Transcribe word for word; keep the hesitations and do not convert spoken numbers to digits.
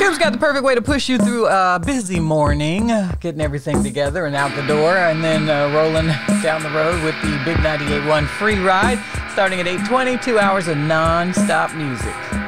Cube's got the perfect way to push you through a busy morning, getting everything together and out the door, and then uh, rolling down the road with the Big ninety-eight point one free ride, starting at eight twenty, two hours of non-stop music.